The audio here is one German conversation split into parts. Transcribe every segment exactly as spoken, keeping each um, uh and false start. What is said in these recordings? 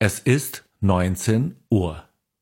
Es ist neunzehn Uhr.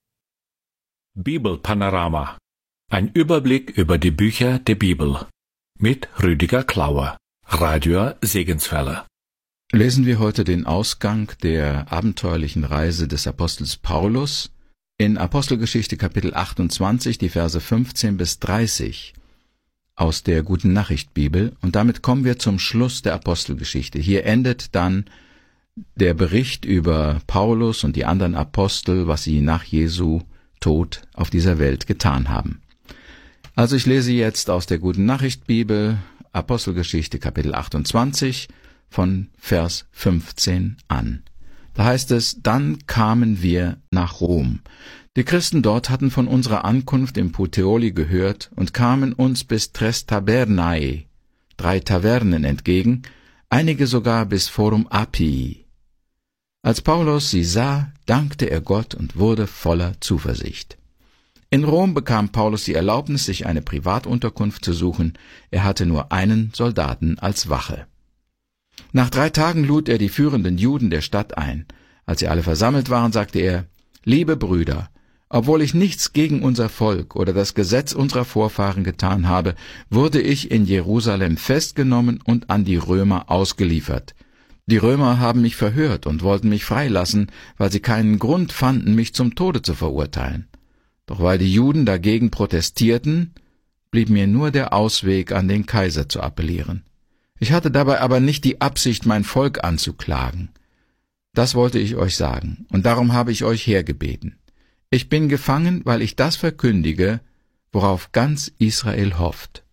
Bibelpanorama. Ein Überblick über die Bücher der Bibel. Mit Rüdiger Klauer. Radio Segenswelle. Lesen wir heute den Ausgang der abenteuerlichen Reise des Apostels Paulus in Apostelgeschichte Kapitel achtundzwanzig, die Verse fünfzehn bis dreißig aus der Guten Nachricht Bibel, und damit kommen wir zum Schluss der Apostelgeschichte. Hier endet dann der Bericht über Paulus und die anderen Apostel, was sie nach Jesu Tod auf dieser Welt getan haben. Also ich lese jetzt aus der Guten Nachricht Bibel Apostelgeschichte Kapitel achtundzwanzig von Vers fünfzehn an. Da heißt es: Dann kamen wir nach Rom. Die Christen dort hatten von unserer Ankunft im Puteoli gehört und kamen uns bis Tres Tabernae, drei Tavernen, entgegen, einige sogar bis Forum Appii. Als Paulus sie sah, dankte er Gott und wurde voller Zuversicht. In Rom bekam Paulus die Erlaubnis, sich eine Privatunterkunft zu suchen. Er hatte nur einen Soldaten als Wache. Nach drei Tagen lud er die führenden Juden der Stadt ein. Als sie alle versammelt waren, sagte er: Liebe Brüder, obwohl ich nichts gegen unser Volk oder das Gesetz unserer Vorfahren getan habe, wurde ich in Jerusalem festgenommen und an die Römer ausgeliefert. Die Römer haben mich verhört und wollten mich freilassen, weil sie keinen Grund fanden, mich zum Tode zu verurteilen. Doch weil die Juden dagegen protestierten, blieb mir nur der Ausweg, an den Kaiser zu appellieren. Ich hatte dabei aber nicht die Absicht, mein Volk anzuklagen. Das wollte ich euch sagen, und darum habe ich euch hergebeten. Ich bin gefangen, weil ich das verkündige, worauf ganz Israel hofft.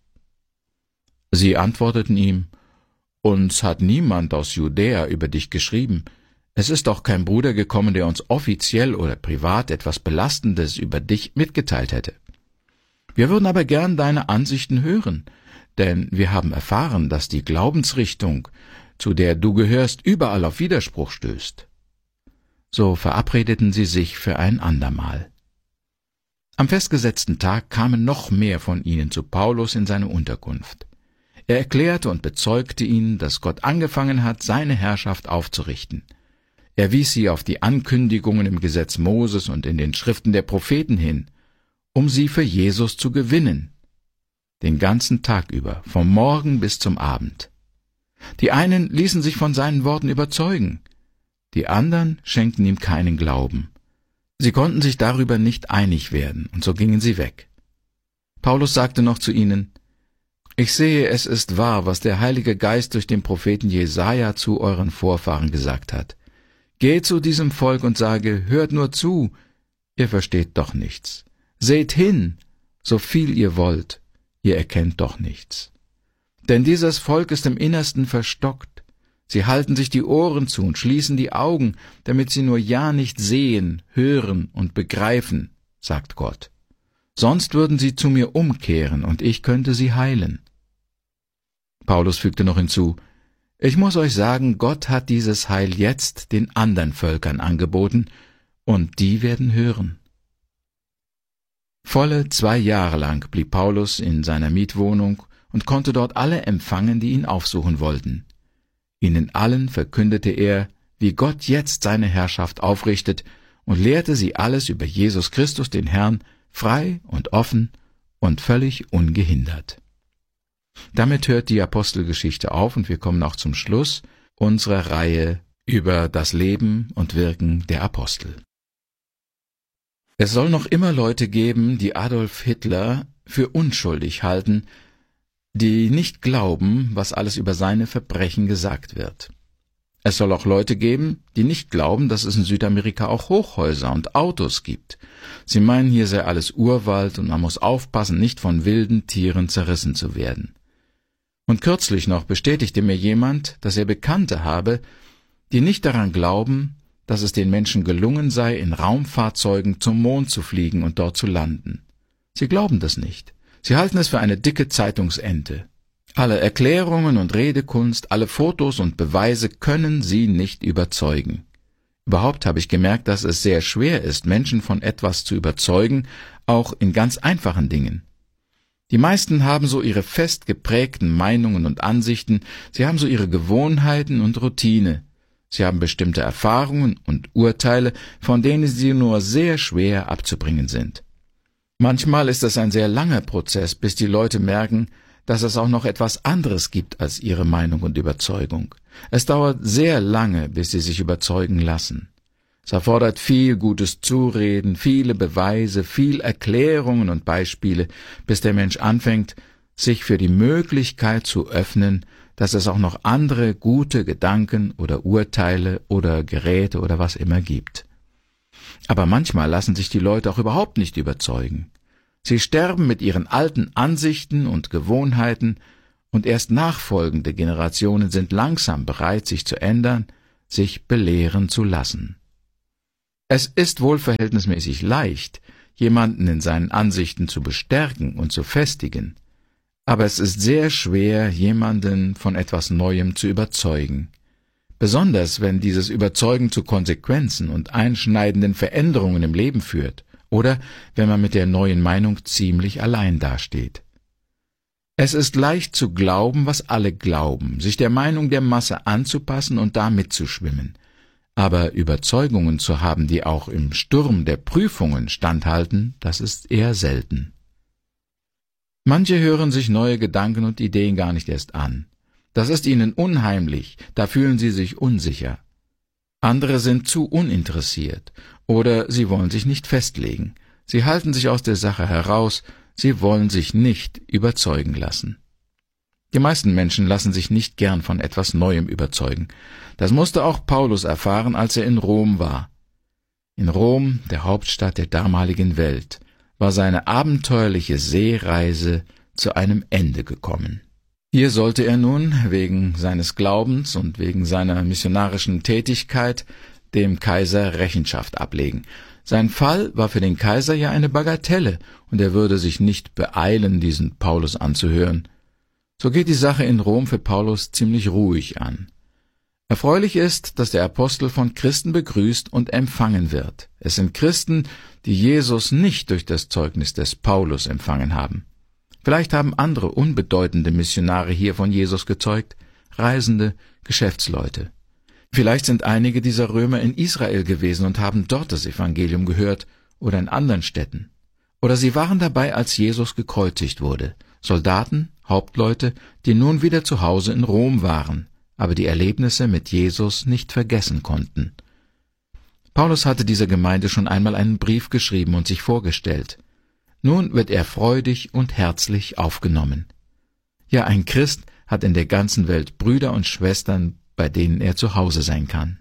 Sie antworteten ihm: Uns hat niemand aus Judäa über dich geschrieben. Es ist doch kein Bruder gekommen, der uns offiziell oder privat etwas Belastendes über dich mitgeteilt hätte. Wir würden aber gern deine Ansichten hören, denn wir haben erfahren, dass die Glaubensrichtung, zu der du gehörst, überall auf Widerspruch stößt. So verabredeten sie sich für ein andermal. Am festgesetzten Tag kamen noch mehr von ihnen zu Paulus in seine Unterkunft. Er erklärte und bezeugte ihnen, dass Gott angefangen hat, seine Herrschaft aufzurichten. Er wies sie auf die Ankündigungen im Gesetz Moses und in den Schriften der Propheten hin, um sie für Jesus zu gewinnen. Den ganzen Tag über, vom Morgen bis zum Abend. Die einen ließen sich von seinen Worten überzeugen, die anderen schenkten ihm keinen Glauben. Sie konnten sich darüber nicht einig werden, und so gingen sie weg. Paulus sagte noch zu ihnen: Ich sehe, es ist wahr, was der Heilige Geist durch den Propheten Jesaja zu euren Vorfahren gesagt hat. Geht zu diesem Volk und sage: Hört nur zu, ihr versteht doch nichts. Seht hin, so viel ihr wollt, ihr erkennt doch nichts. Denn dieses Volk ist im Innersten verstockt. Sie halten sich die Ohren zu und schließen die Augen, damit sie nur ja nicht sehen, hören und begreifen, sagt Gott. Sonst würden sie zu mir umkehren, und ich könnte sie heilen. Paulus fügte noch hinzu: Ich muss euch sagen, Gott hat dieses Heil jetzt den anderen Völkern angeboten, und die werden hören. Volle zwei Jahre lang blieb Paulus in seiner Mietwohnung und konnte dort alle empfangen, die ihn aufsuchen wollten. Ihnen allen verkündete er, wie Gott jetzt seine Herrschaft aufrichtet, und lehrte sie alles über Jesus Christus, den Herrn, frei und offen und völlig ungehindert. Damit hört die Apostelgeschichte auf, und wir kommen auch zum Schluss unserer Reihe über das Leben und Wirken der Apostel. Es soll noch immer Leute geben, die Adolf Hitler für unschuldig halten, die nicht glauben, was alles über seine Verbrechen gesagt wird. Es soll auch Leute geben, die nicht glauben, dass es in Südamerika auch Hochhäuser und Autos gibt. Sie meinen, hier sei alles Urwald und man muss aufpassen, nicht von wilden Tieren zerrissen zu werden. Und kürzlich noch bestätigte mir jemand, dass er Bekannte habe, die nicht daran glauben, dass es den Menschen gelungen sei, in Raumfahrzeugen zum Mond zu fliegen und dort zu landen. Sie glauben das nicht. Sie halten es für eine dicke Zeitungsente. Alle Erklärungen und Redekunst, alle Fotos und Beweise können sie nicht überzeugen. Überhaupt habe ich gemerkt, dass es sehr schwer ist, Menschen von etwas zu überzeugen, auch in ganz einfachen Dingen. Die meisten haben so ihre fest geprägten Meinungen und Ansichten, sie haben so ihre Gewohnheiten und Routine. Sie haben bestimmte Erfahrungen und Urteile, von denen sie nur sehr schwer abzubringen sind. Manchmal ist es ein sehr langer Prozess, bis die Leute merken, dass es auch noch etwas anderes gibt als ihre Meinung und Überzeugung. Es dauert sehr lange, bis sie sich überzeugen lassen. Es erfordert viel gutes Zureden, viele Beweise, viel Erklärungen und Beispiele, bis der Mensch anfängt, sich für die Möglichkeit zu öffnen, dass es auch noch andere gute Gedanken oder Urteile oder Geräte oder was immer gibt. Aber manchmal lassen sich die Leute auch überhaupt nicht überzeugen. Sie sterben mit ihren alten Ansichten und Gewohnheiten, und erst nachfolgende Generationen sind langsam bereit, sich zu ändern, sich belehren zu lassen. Es ist wohl verhältnismäßig leicht, jemanden in seinen Ansichten zu bestärken und zu festigen, aber es ist sehr schwer, jemanden von etwas Neuem zu überzeugen, besonders wenn dieses Überzeugen zu Konsequenzen und einschneidenden Veränderungen im Leben führt oder wenn man mit der neuen Meinung ziemlich allein dasteht. Es ist leicht zu glauben, was alle glauben, sich der Meinung der Masse anzupassen und da mitzuschwimmen, aber Überzeugungen zu haben, die auch im Sturm der Prüfungen standhalten, das ist eher selten. Manche hören sich neue Gedanken und Ideen gar nicht erst an. Das ist ihnen unheimlich, da fühlen sie sich unsicher. Andere sind zu uninteressiert oder sie wollen sich nicht festlegen. Sie halten sich aus der Sache heraus, sie wollen sich nicht überzeugen lassen. Die meisten Menschen lassen sich nicht gern von etwas Neuem überzeugen. Das musste auch Paulus erfahren, als er in Rom war. In Rom, der Hauptstadt der damaligen Welt, war seine abenteuerliche Seereise zu einem Ende gekommen. Hier sollte er nun wegen seines Glaubens und wegen seiner missionarischen Tätigkeit dem Kaiser Rechenschaft ablegen. Sein Fall war für den Kaiser ja eine Bagatelle, und er würde sich nicht beeilen, diesen Paulus anzuhören. So geht die Sache in Rom für Paulus ziemlich ruhig an. Erfreulich ist, dass der Apostel von Christen begrüßt und empfangen wird. Es sind Christen, die Jesus nicht durch das Zeugnis des Paulus empfangen haben. Vielleicht haben andere unbedeutende Missionare hier von Jesus gezeugt, Reisende, Geschäftsleute. Vielleicht sind einige dieser Römer in Israel gewesen und haben dort das Evangelium gehört oder in anderen Städten. Oder sie waren dabei, als Jesus gekreuzigt wurde. Soldaten, Hauptleute, die nun wieder zu Hause in Rom waren, aber die Erlebnisse mit Jesus nicht vergessen konnten. Paulus hatte dieser Gemeinde schon einmal einen Brief geschrieben und sich vorgestellt. Nun wird er freudig und herzlich aufgenommen. Ja, ein Christ hat in der ganzen Welt Brüder und Schwestern, bei denen er zu Hause sein kann.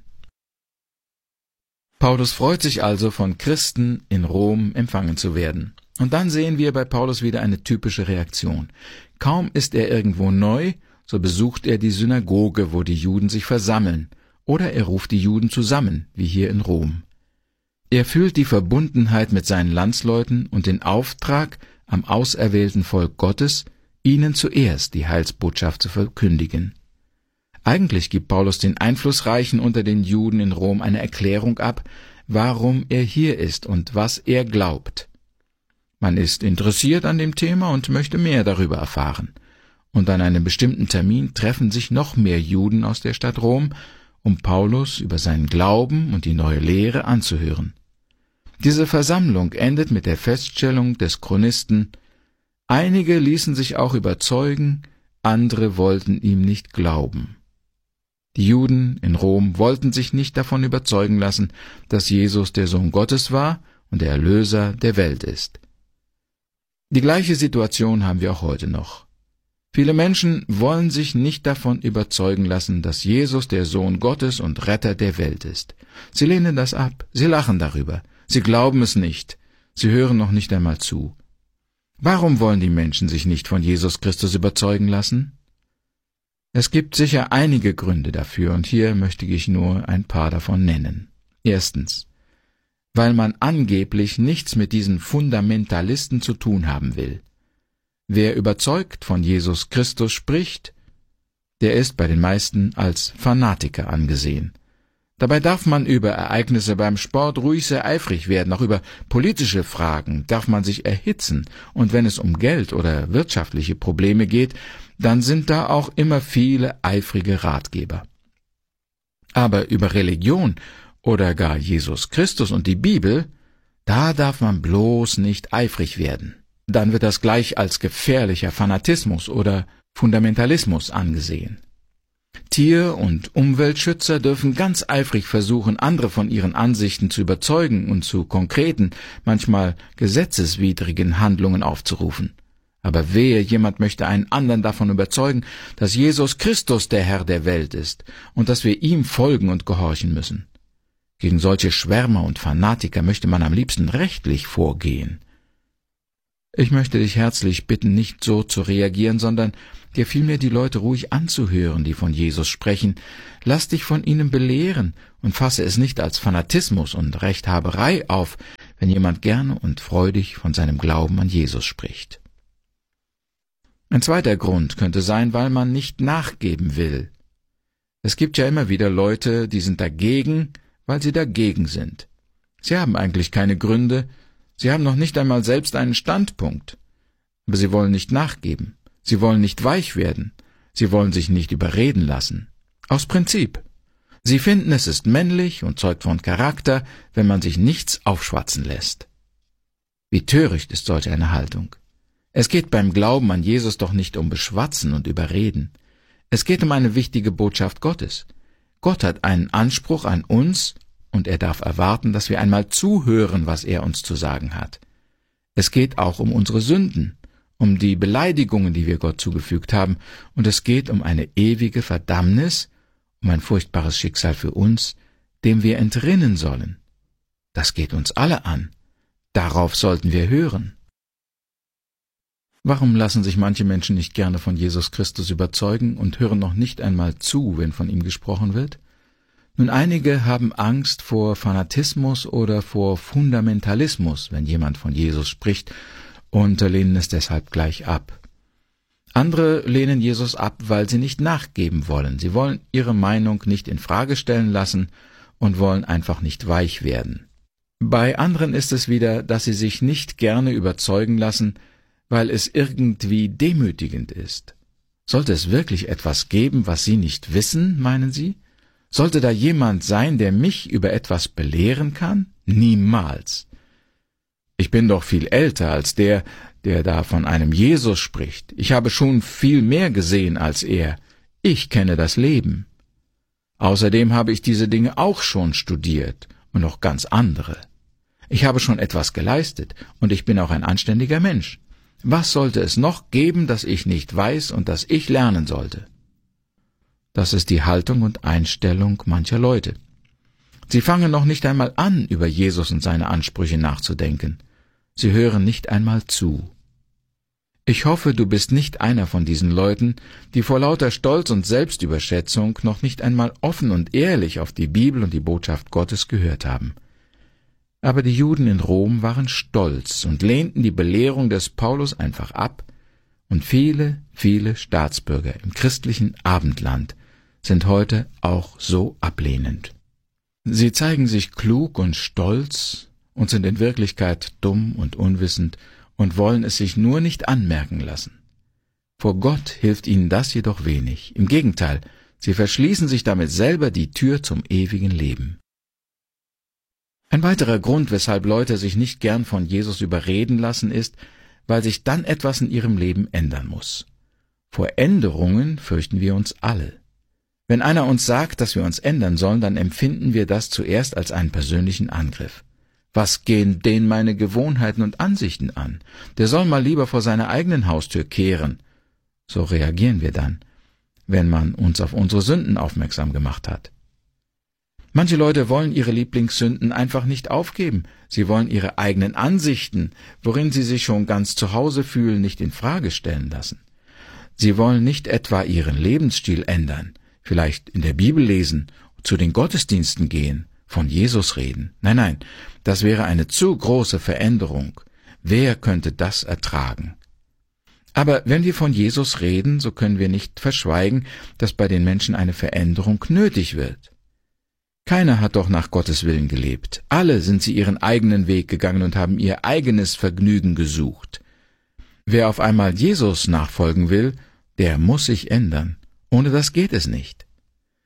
Paulus freut sich also, von Christen in Rom empfangen zu werden. Und dann sehen wir bei Paulus wieder eine typische Reaktion. Kaum ist er irgendwo neu, so besucht er die Synagoge, wo die Juden sich versammeln, oder er ruft die Juden zusammen, wie hier in Rom. Er fühlt die Verbundenheit mit seinen Landsleuten und den Auftrag am auserwählten Volk Gottes, ihnen zuerst die Heilsbotschaft zu verkündigen. Eigentlich gibt Paulus den Einflussreichen unter den Juden in Rom eine Erklärung ab, warum er hier ist und was er glaubt. Man ist interessiert an dem Thema und möchte mehr darüber erfahren. Und an einem bestimmten Termin treffen sich noch mehr Juden aus der Stadt Rom, um Paulus über seinen Glauben und die neue Lehre anzuhören. Diese Versammlung endet mit der Feststellung des Chronisten: Einige ließen sich auch überzeugen, andere wollten ihm nicht glauben. Die Juden in Rom wollten sich nicht davon überzeugen lassen, dass Jesus der Sohn Gottes war und der Erlöser der Welt ist. Die gleiche Situation haben wir auch heute noch. Viele Menschen wollen sich nicht davon überzeugen lassen, dass Jesus der Sohn Gottes und Retter der Welt ist. Sie lehnen das ab, sie lachen darüber, sie glauben es nicht, sie hören noch nicht einmal zu. Warum wollen die Menschen sich nicht von Jesus Christus überzeugen lassen? Es gibt sicher einige Gründe dafür, und hier möchte ich nur ein paar davon nennen. Erstens, weil man angeblich nichts mit diesen Fundamentalisten zu tun haben will. Wer überzeugt von Jesus Christus spricht, der ist bei den meisten als Fanatiker angesehen. Dabei darf man über Ereignisse beim Sport ruhig sehr eifrig werden, auch über politische Fragen darf man sich erhitzen, und wenn es um Geld oder wirtschaftliche Probleme geht, dann sind da auch immer viele eifrige Ratgeber. Aber über Religion oder gar Jesus Christus und die Bibel, da darf man bloß nicht eifrig werden. Dann wird das gleich als gefährlicher Fanatismus oder Fundamentalismus angesehen. Tier- und Umweltschützer dürfen ganz eifrig versuchen, andere von ihren Ansichten zu überzeugen und zu konkreten, manchmal gesetzeswidrigen Handlungen aufzurufen. Aber wehe, jemand möchte einen anderen davon überzeugen, dass Jesus Christus der Herr der Welt ist und dass wir ihm folgen und gehorchen müssen. Gegen solche Schwärmer und Fanatiker möchte man am liebsten rechtlich vorgehen. Ich möchte dich herzlich bitten, nicht so zu reagieren, sondern dir vielmehr die Leute ruhig anzuhören, die von Jesus sprechen. Lass dich von ihnen belehren und fasse es nicht als Fanatismus und Rechthaberei auf, wenn jemand gerne und freudig von seinem Glauben an Jesus spricht. Ein zweiter Grund könnte sein, weil man nicht nachgeben will. Es gibt ja immer wieder Leute, die sind dagegen, weil sie dagegen sind. Sie haben eigentlich keine Gründe, sie haben noch nicht einmal selbst einen Standpunkt. Aber sie wollen nicht nachgeben, sie wollen nicht weich werden, sie wollen sich nicht überreden lassen. Aus Prinzip. Sie finden, es ist männlich und zeugt von Charakter, wenn man sich nichts aufschwatzen lässt. Wie töricht ist solch eine Haltung. Es geht beim Glauben an Jesus doch nicht um Beschwatzen und Überreden. Es geht um eine wichtige Botschaft Gottes. Gott hat einen Anspruch an uns, und er darf erwarten, dass wir einmal zuhören, was er uns zu sagen hat. Es geht auch um unsere Sünden, um die Beleidigungen, die wir Gott zugefügt haben, und es geht um eine ewige Verdammnis, um ein furchtbares Schicksal für uns, dem wir entrinnen sollen. Das geht uns alle an. Darauf sollten wir hören. Warum lassen sich manche Menschen nicht gerne von Jesus Christus überzeugen und hören noch nicht einmal zu, wenn von ihm gesprochen wird? Nun, einige haben Angst vor Fanatismus oder vor Fundamentalismus, wenn jemand von Jesus spricht, und lehnen es deshalb gleich ab. Andere lehnen Jesus ab, weil sie nicht nachgeben wollen. Sie wollen ihre Meinung nicht in Frage stellen lassen und wollen einfach nicht weich werden. Bei anderen ist es wieder, dass sie sich nicht gerne überzeugen lassen, weil es irgendwie demütigend ist. Sollte es wirklich etwas geben, was sie nicht wissen, meinen sie? Sollte da jemand sein, der mich über etwas belehren kann? Niemals. Ich bin doch viel älter als der, der da von einem Jesus spricht. Ich habe schon viel mehr gesehen als er. Ich kenne das Leben. Außerdem habe ich diese Dinge auch schon studiert und noch ganz andere. Ich habe schon etwas geleistet und ich bin auch ein anständiger Mensch. Was sollte es noch geben, das ich nicht weiß und das ich lernen sollte? Das ist die Haltung und Einstellung mancher Leute. Sie fangen noch nicht einmal an, über Jesus und seine Ansprüche nachzudenken. Sie hören nicht einmal zu. Ich hoffe, du bist nicht einer von diesen Leuten, die vor lauter Stolz und Selbstüberschätzung noch nicht einmal offen und ehrlich auf die Bibel und die Botschaft Gottes gehört haben. Aber die Juden in Rom waren stolz und lehnten die Belehrung des Paulus einfach ab, und viele, viele Staatsbürger im christlichen Abendland sind heute auch so ablehnend. Sie zeigen sich klug und stolz und sind in Wirklichkeit dumm und unwissend und wollen es sich nur nicht anmerken lassen. Vor Gott hilft ihnen das jedoch wenig. Im Gegenteil, sie verschließen sich damit selber die Tür zum ewigen Leben. Ein weiterer Grund, weshalb Leute sich nicht gern von Jesus überreden lassen, ist, weil sich dann etwas in ihrem Leben ändern muss. Vor Änderungen fürchten wir uns alle. Wenn einer uns sagt, dass wir uns ändern sollen, dann empfinden wir das zuerst als einen persönlichen Angriff. Was gehen den meine Gewohnheiten und Ansichten an? Der soll mal lieber vor seiner eigenen Haustür kehren. So reagieren wir dann, wenn man uns auf unsere Sünden aufmerksam gemacht hat. Manche Leute wollen ihre Lieblingssünden einfach nicht aufgeben. Sie wollen ihre eigenen Ansichten, worin sie sich schon ganz zu Hause fühlen, nicht in Frage stellen lassen. Sie wollen nicht etwa ihren Lebensstil ändern, vielleicht in der Bibel lesen, zu den Gottesdiensten gehen, von Jesus reden. Nein, nein, das wäre eine zu große Veränderung. Wer könnte das ertragen? Aber wenn wir von Jesus reden, so können wir nicht verschweigen, dass bei den Menschen eine Veränderung nötig wird. Keiner hat doch nach Gottes Willen gelebt. Alle sind sie ihren eigenen Weg gegangen und haben ihr eigenes Vergnügen gesucht. Wer auf einmal Jesus nachfolgen will, der muss sich ändern. Ohne das geht es nicht.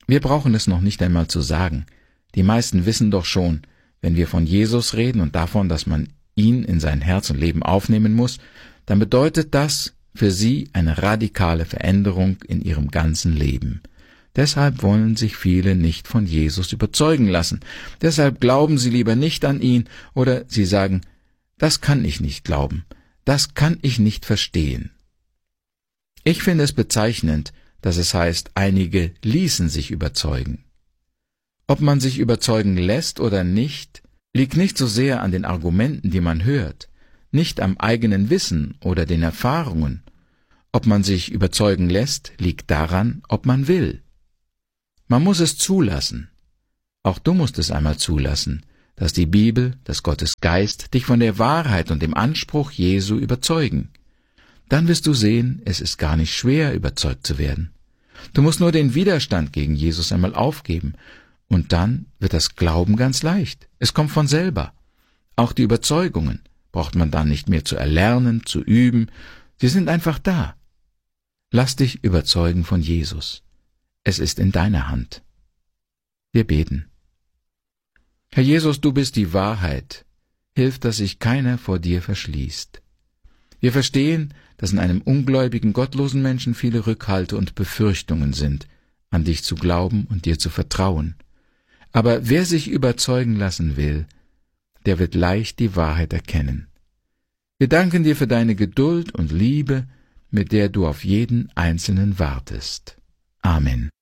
Wir brauchen es noch nicht einmal zu sagen. Die meisten wissen doch schon, wenn wir von Jesus reden und davon, dass man ihn in sein Herz und Leben aufnehmen muss, dann bedeutet das für sie eine radikale Veränderung in ihrem ganzen Leben. Deshalb wollen sich viele nicht von Jesus überzeugen lassen. Deshalb glauben sie lieber nicht an ihn oder sie sagen, das kann ich nicht glauben, das kann ich nicht verstehen. Ich finde es bezeichnend, dass es heißt, einige ließen sich überzeugen. Ob man sich überzeugen lässt oder nicht, liegt nicht so sehr an den Argumenten, die man hört, nicht am eigenen Wissen oder den Erfahrungen. Ob man sich überzeugen lässt, liegt daran, ob man will. Man muss es zulassen. Auch du musst es einmal zulassen, dass die Bibel, dass Gottes Geist dich von der Wahrheit und dem Anspruch Jesu überzeugen. Dann wirst du sehen, es ist gar nicht schwer, überzeugt zu werden. Du musst nur den Widerstand gegen Jesus einmal aufgeben, und dann wird das Glauben ganz leicht. Es kommt von selber. Auch die Überzeugungen braucht man dann nicht mehr zu erlernen, zu üben. Sie sind einfach da. Lass dich überzeugen von Jesus. Es ist in deiner Hand. Wir beten. Herr Jesus, du bist die Wahrheit. Hilf, dass sich keiner vor dir verschließt. Wir verstehen, dass in einem ungläubigen, gottlosen Menschen viele Rückhalte und Befürchtungen sind, an dich zu glauben und dir zu vertrauen. Aber wer sich überzeugen lassen will, der wird leicht die Wahrheit erkennen. Wir danken dir für deine Geduld und Liebe, mit der du auf jeden Einzelnen wartest. Amen.